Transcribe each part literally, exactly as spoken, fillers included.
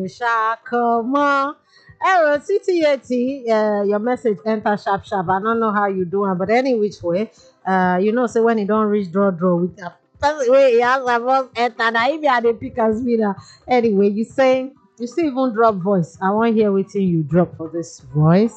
you. Shakama. Errol, C T A T, uh, your message enter sharp sharp. I don't know how you doing, but any which way, uh, you know, say when you don't reach draw draw with that. That's the way you have to enter. Now, if you are the pickers winner, anyway, you saying you still even drop voice. I want to hear what you drop for this voice.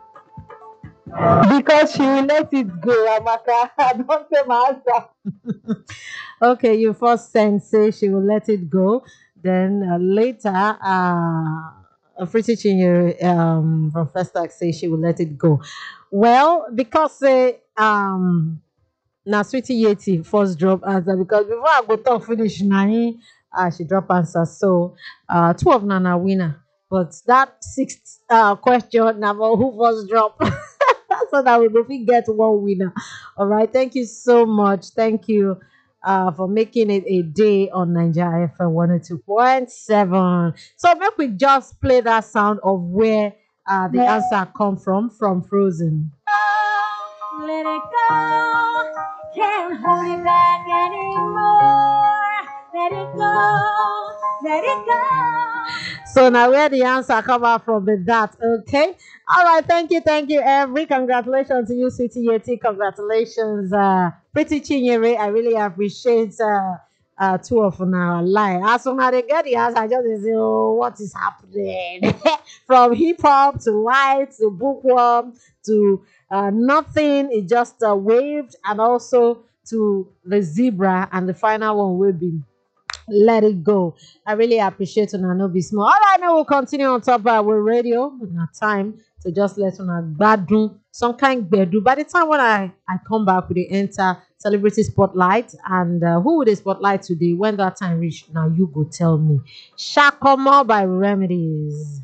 Because she will let it go, Amaka. I don't say my answer. Okay, you first send say she will let it go. Then uh, later, uh, Pretty Chinyere um, from First Act say she will let it go. Well, because say um now Sweetie Yeti first drop answer because before I go talk finish Nani, uh, she drop answer. So uh two of Nana winner. But that sixth uh question now who first drop so that we will get one winner. All right. Thank you so much. Thank you uh, for making it a day on Nigeria F M one oh two point seven. So make we just play that sound of where uh, the answer come from from Frozen. Let it go, can't hold it back anymore. Let it go, let it go. So now where the answer come out from with that, okay? All right, thank you, thank you, every. Congratulations to you, City Yeti. Congratulations, uh, Pretty Chinyere. I really appreciate uh, uh, two of our line. As soon as they get the answer, I just say, oh, what is happening? From hip hop to light to bookworm to uh, nothing. It just uh, waved, and also to the zebra, and the final one will be let it go. I really appreciate Una no be small. All right, now we'll continue on top of our radio. Not time to just let Una gbadun some kind bedu. By the time when I, I come back, we enter celebrity spotlight, and uh, who would they spotlight today? When that time reach, now you go tell me. Shakoma by Remedies.